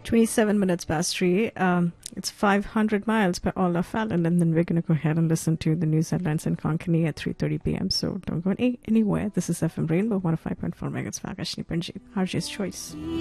27 minutes past 3. It's 500 miles per Ola Fallon, and then we're going to go ahead and listen to the news headlines in Konkani at 3:30 p.m. So don't go anywhere. This is FM Rainbow 105.4 MHz for Akashni Panjib. RJ's Choice.